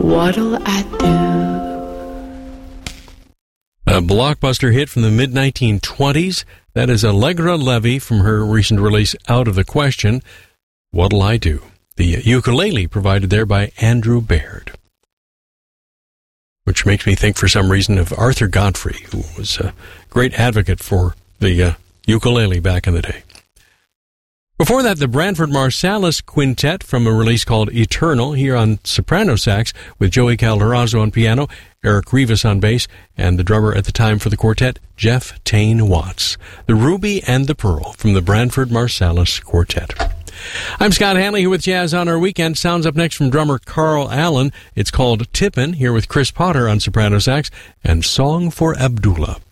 What'll I do? A blockbuster hit from the mid-1920s. That is Allegra Levy from her recent release, Out of the Question. What'll I do? The ukulele provided there by Andrew Baird. Which makes me think for some reason of Arthur Godfrey, who was a great advocate for the ukulele back in the day. Before that, the Branford Marsalis Quintet from a release called Eternal, here on soprano sax with Joey Calderazzo on piano, Eric Rivas on bass, and the drummer at the time for the quartet, Jeff Tane Watts. The Ruby and the Pearl from the Branford Marsalis Quartet. I'm Scott Hanley here with Jazz on Our Weekend. Sounds up next from drummer Carl Allen. It's called Tippin', here with Chris Potter on soprano sax, and Song for Abdullah.